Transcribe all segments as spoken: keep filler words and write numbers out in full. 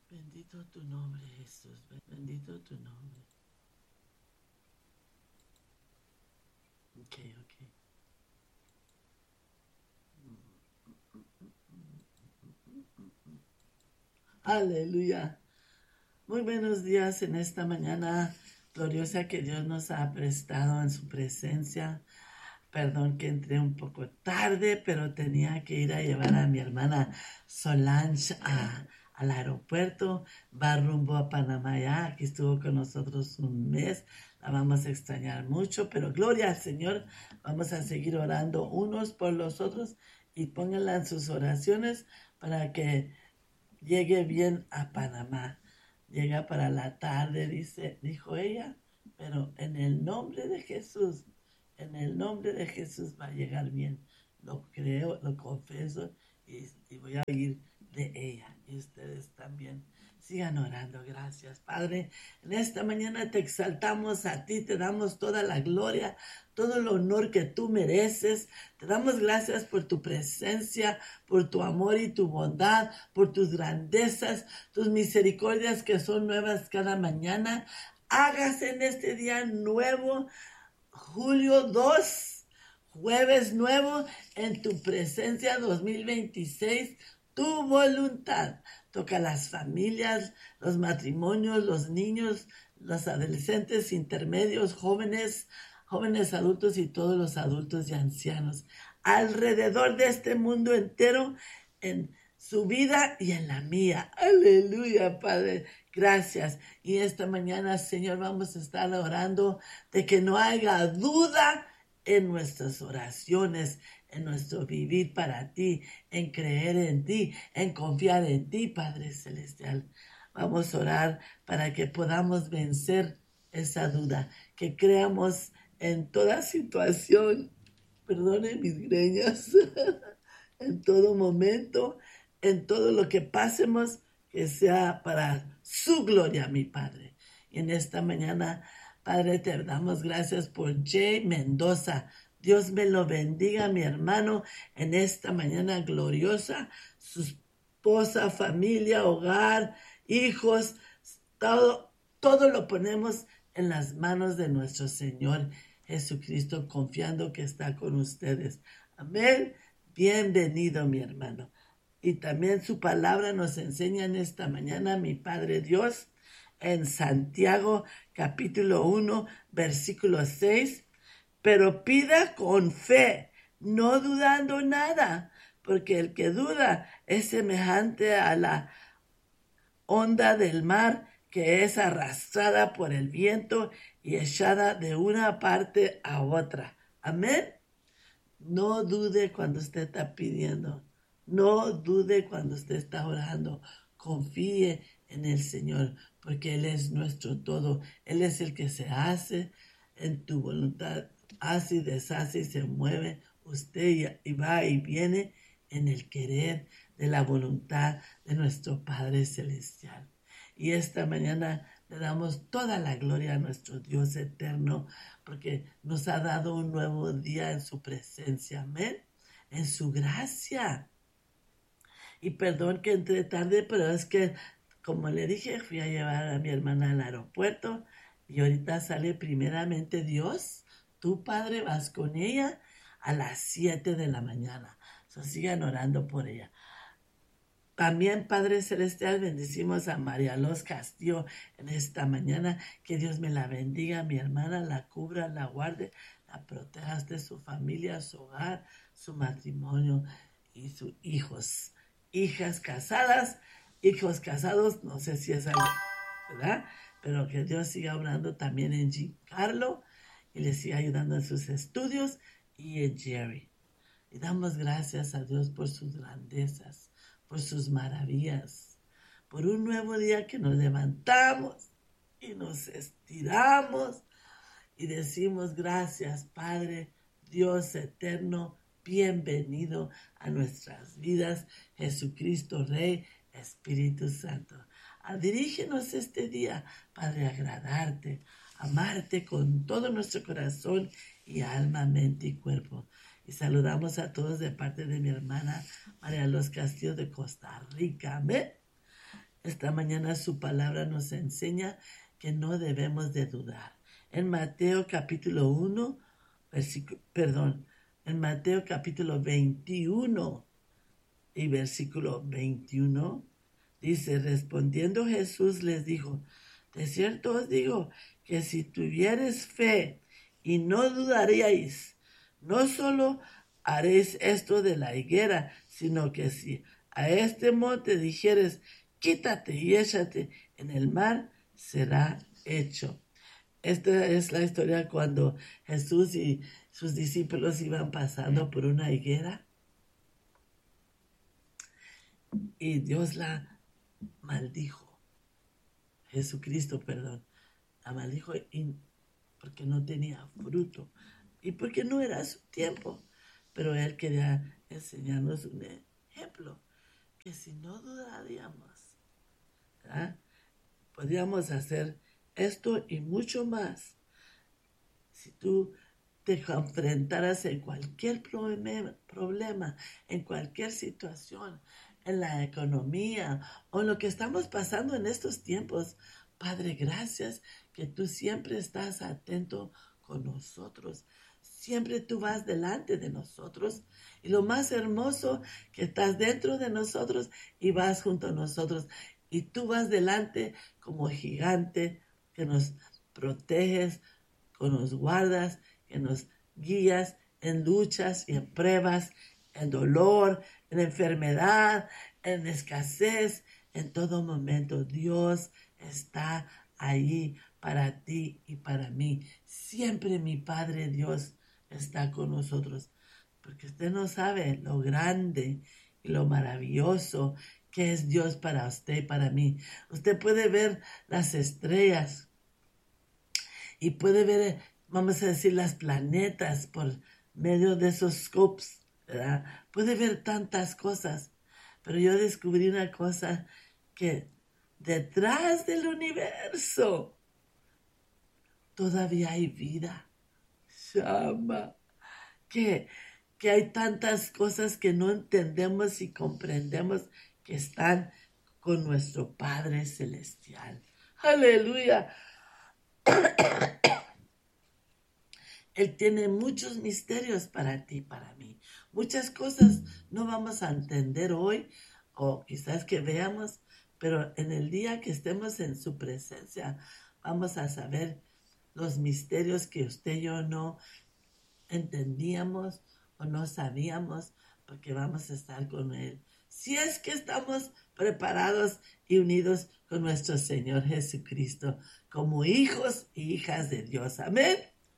Bendito tu nombre, Jesús. Bendito tu nombre. Ok, ok. Aleluya. Muy buenos días en esta mañana gloriosa que Dios nos ha prestado en su presencia. Perdón que entré un poco tarde, pero tenía que ir a llevar a mi hermana Solange a, al aeropuerto. Va rumbo a Panamá ya. Aquí estuvo con nosotros un mes. La vamos a extrañar mucho, pero gloria al Señor. Vamos a seguir orando unos por los otros y pónganla en sus oraciones para que llegue bien a Panamá. Llega para la tarde, dice, dijo ella, pero en el nombre de Jesús, en el nombre de Jesús va a llegar bien. Lo creo, lo confieso y, y voy a oír de ella. Y ustedes también sigan orando. Gracias, Padre. En esta mañana te exaltamos a ti, te damos toda la gloria, todo el honor que tú mereces. Te damos gracias por tu presencia, por tu amor y tu bondad, por tus grandezas, tus misericordias que son nuevas cada mañana. Hágase en este día nuevo, julio dos, jueves nuevo, en tu presencia dos mil veintiséis, tu voluntad. Toca las familias, los matrimonios, los niños, los adolescentes, intermedios, jóvenes, jóvenes adultos y todos los adultos y ancianos alrededor de este mundo entero, en su vida y en la mía. Aleluya, Padre. Gracias. Y esta mañana, Señor, vamos a estar orando de que no haya duda en nuestras oraciones, en nuestro vivir para ti, en creer en ti, en confiar en ti, Padre Celestial. Vamos a orar para que podamos vencer esa duda, que creamos en toda situación, perdonen mis greñas, en todo momento, en todo lo que pasemos, que sea para su gloria, mi Padre. Y en esta mañana, Padre, te damos gracias por Jay Mendoza. Dios me lo bendiga, mi hermano, en esta mañana gloriosa. Su esposa, familia, hogar, hijos, todo, todo lo ponemos en las manos de nuestro Señor Jesucristo, confiando que está con ustedes. Amén. Bienvenido, mi hermano. Y también su palabra nos enseña en esta mañana, mi Padre Dios, en Santiago capítulo uno, versículo seis. Pero pida con fe, no dudando nada, porque el que duda es semejante a la onda del mar que es arrastrada por el viento y echada de una parte a otra. Amén. No dude cuando usted está pidiendo. No dude cuando usted está orando. Confíe en el Señor, porque Él es nuestro todo. Él es el que se hace en tu voluntad, hace y deshace y se mueve usted y va y viene en el querer de la voluntad de nuestro Padre Celestial. Y esta mañana le damos toda la gloria a nuestro Dios eterno, porque nos ha dado un nuevo día en su presencia, amén, en su gracia. Y perdón que entré tarde, pero es que, como le dije, fui a llevar a mi hermana al aeropuerto y ahorita sale primeramente Dios, tu Padre, vas con ella a las siete de la mañana. So, sigan orando por ella. También, Padre Celestial, bendecimos a María Los Castillo en esta mañana. Que Dios me la bendiga, mi hermana, la cubra, la guarde, la proteja de su familia, su hogar, su matrimonio y sus hijos. Hijas casadas, hijos casados, no sé si es algo, ¿verdad? Pero que Dios siga obrando también en Giancarlo y le siga ayudando en sus estudios y en Jerry. Y damos gracias a Dios por sus grandezas, por sus maravillas, por un nuevo día que nos levantamos y nos estiramos y decimos gracias, Padre, Dios eterno, bienvenido a nuestras vidas, Jesucristo Rey, Espíritu Santo. Ah, dirígenos este día, Padre, a agradarte, amarte con todo nuestro corazón y alma, mente y cuerpo. Y saludamos a todos de parte de mi hermana María Los Castillo de Costa Rica. Amén. Esta mañana su palabra nos enseña que no debemos de dudar. En Mateo capítulo uno, versículo, perdón, en Mateo capítulo veintiuno y versículo veintiuno, dice, respondiendo Jesús les dijo, de cierto os digo que si tuviereis fe y no dudaríais, no solo haréis esto de la higuera, sino que si a este monte dijeres, quítate y échate en el mar, será hecho. Esta es la historia cuando Jesús y sus discípulos iban pasando por una higuera y Dios la maldijo. Jesucristo, perdón, la maldijo y, porque no tenía fruto y porque no era su tiempo. Pero Él quería enseñarnos un ejemplo, que si no dudaríamos, ¿verdad?, podríamos hacer esto y mucho más. Si tú te enfrentaras en cualquier problema, problema, en cualquier situación, en la economía o en lo que estamos pasando en estos tiempos, Padre, gracias que tú siempre estás atento con nosotros. Siempre tú vas delante de nosotros. Y lo más hermoso, que estás dentro de nosotros y vas junto a nosotros. Y tú vas delante como gigante, que nos proteges, que nos guardas, que nos guías en luchas y en pruebas, en dolor, en enfermedad, en escasez, en todo momento. Dios está ahí para ti y para mí. Siempre mi Padre Dios está con nosotros, porque usted no sabe lo grande y lo maravilloso que es Dios para usted y para mí. Usted puede ver las estrellas y puede ver, vamos a decir, las planetas por medio de esos scopes, ¿verdad? Puede ver tantas cosas, pero yo descubrí una cosa, que detrás del universo todavía hay vida. Shama. Que, que hay tantas cosas que no entendemos y comprendemos que están con nuestro Padre Celestial. Aleluya. Él tiene muchos misterios para ti, para mí. Muchas cosas no vamos a entender hoy, o quizás que veamos, pero en el día que estemos en su presencia, vamos a saber los misterios que usted y yo no entendíamos o no sabíamos, porque vamos a estar con Él. Si es que estamos preparados y unidos con nuestro Señor Jesucristo, como hijos y hijas de Dios. Amén.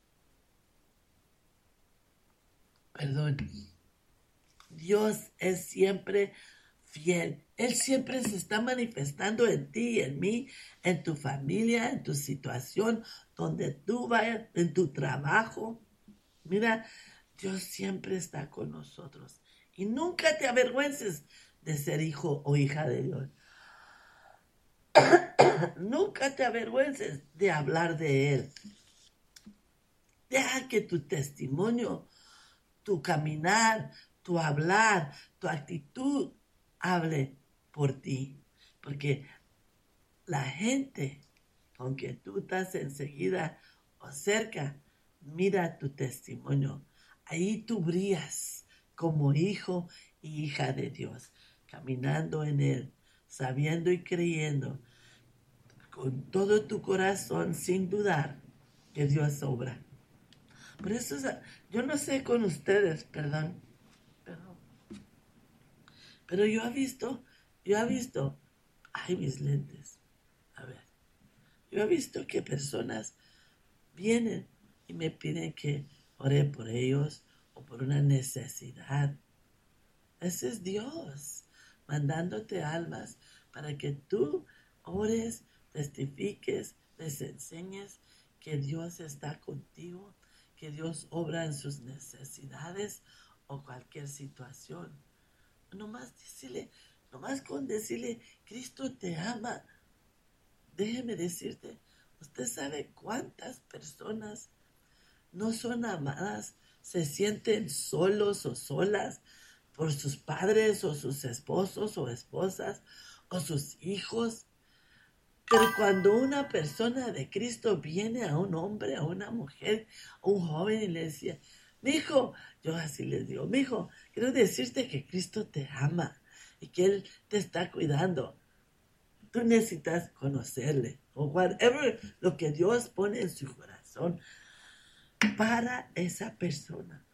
Perdón. Dios es siempre fiel. Él siempre se está manifestando en ti y en mí, en tu familia, en tu situación, donde tú vayas, en tu trabajo. Mira, Dios siempre está con nosotros. Y nunca te avergüences de ser hijo o hija de Dios. Nunca te avergüences de hablar de Él. Deja que tu testimonio, tu caminar, tu hablar, tu actitud hable por ti. Porque la gente con que tú estás enseguida o cerca, mira tu testimonio. Ahí tú brillas como hijo y hija de Dios, caminando en Él, sabiendo y creyendo con todo tu corazón, sin dudar que Dios obra. Por eso, yo no sé con ustedes, perdón, perdón, pero yo he visto, yo he visto, ay, mis lentes, a ver, yo he visto que personas vienen y me piden que ore por ellos o por una necesidad. Ese es Dios mandándote almas para que tú ores, testifiques, les enseñes que Dios está contigo, que Dios obra en sus necesidades o cualquier situación. Nomás decirle, nomás con decirle, Cristo te ama. Déjeme decirte, usted sabe cuántas personas no son amadas, se sienten solos o solas por sus padres o sus esposos o esposas, o sus hijos. Pero cuando una persona de Cristo viene a un hombre, a una mujer, a un joven y le decía, mi hijo, yo así les digo, mi hijo, quiero decirte que Cristo te ama y que Él te está cuidando. Tú necesitas conocerle o whatever lo que Dios pone en su corazón para esa persona.